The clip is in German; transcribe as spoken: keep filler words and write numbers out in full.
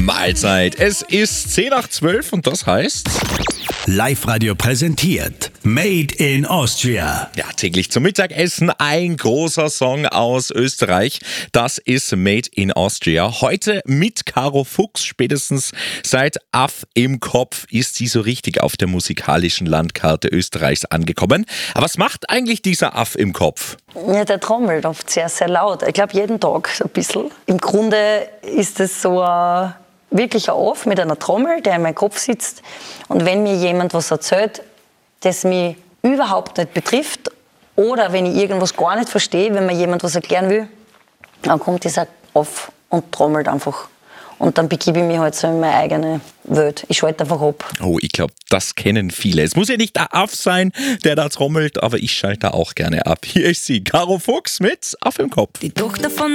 Mahlzeit. Es ist zehn nach zwölf und das heißt... Live-Radio präsentiert Made in Austria. Ja, täglich zum Mittagessen ein großer Song aus Österreich. Das ist Made in Austria. Heute mit Caro Fuchs. Spätestens seit Aff im Kopf ist sie so richtig auf der musikalischen Landkarte Österreichs angekommen. Aber was macht eigentlich dieser Aff im Kopf? Ja, der trommelt oft sehr, sehr laut. Ich glaube, jeden Tag so ein bisschen. Im Grunde ist es so ein wirklich ein Aff mit einer Trommel, der in meinem Kopf sitzt. Und wenn mir jemand was erzählt, das mich überhaupt nicht betrifft, oder wenn ich irgendwas gar nicht verstehe, wenn mir jemand was erklären will, dann kommt dieser Aff und trommelt einfach. Und dann begebe ich mich halt so in meine eigene Welt. Ich schalte einfach ab. Oh, ich glaube, das kennen viele. Es muss ja nicht der Aff sein, der da trommelt, aber ich schalte auch gerne ab. Hier ist sie, Caro Fuchs mit Aff im Kopf. Die Tochter von